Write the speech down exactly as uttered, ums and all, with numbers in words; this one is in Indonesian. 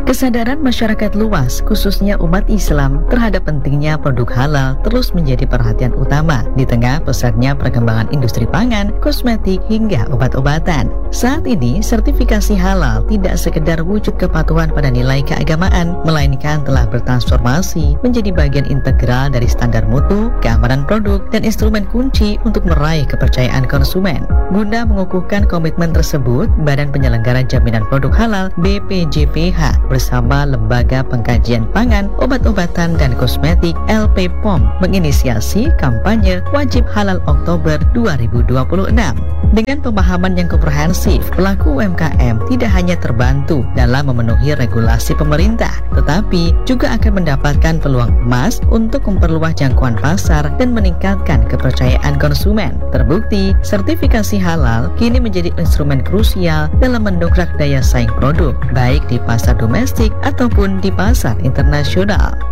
Kesadaran masyarakat luas, khususnya umat Islam, terhadap pentingnya produk halal terus menjadi perhatian utama di tengah pesatnya perkembangan industri pangan, kosmetik, hingga obat-obatan. Saat ini, sertifikasi halal tidak sekedar wujud kepatuhan pada nilai keagamaan, melainkan telah bertransformasi menjadi bagian integral dari standar mutu, keamanan produk, dan instrumen kunci untuk meraih kepercayaan konsumen. Guna mengukuhkan komitmen tersebut, Badan Penyelenggara Jaminan Produk Halal B P J P H bersama Lembaga Pengkajian Pangan, Obat-obatan, dan Kosmetik L P P O M menginisiasi kampanye Wajib Halal Oktober dua ribu dua puluh enam. Dengan pemahaman yang komprehensif, pelaku U M K M tidak hanya terbantu dalam memenuhi regulasi pemerintah, tetapi juga akan mendapatkan peluang emas untuk memperluas jangkauan pasar dan meningkatkan kepercayaan konsumen. Terbukti, sertifikasi halal kini menjadi instrumen krusial dalam mendongkrak daya saing produk, baik di pasar domestik ataupun di pasar internasional.